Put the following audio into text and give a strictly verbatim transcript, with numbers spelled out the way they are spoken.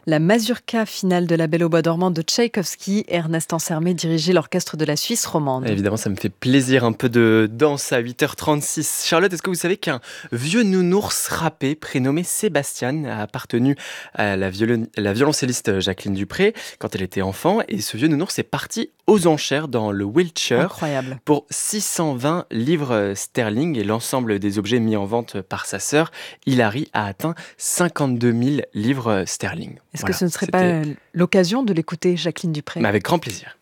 La mazurka finale de La Belle au bois dormant de Tchaïkovski. Ernest Ansermet dirigeait l'orchestre de la Suisse romande. Évidemment, ça me fait plaisir, un peu de danse à huit heures trente-six. Charlotte, est-ce que vous savez qu'un vieux nounours râpé prénommé Sébastien a appartenu à la, violon- la violoncelliste Jacqueline Dupré quand elle était enfant, et ce vieux nounours est parti aux enchères dans le Wiltshire Incroyable. pour six cent vingt livres sterling, et l'ensemble des objets mis en vente par sa sœur Hilary a atteint cinquante-deux mille livres sterling. Est-ce que Voilà, ce ne serait c'était pas l'occasion de l'écouter, Jacqueline Dupré? mais avec grand plaisir.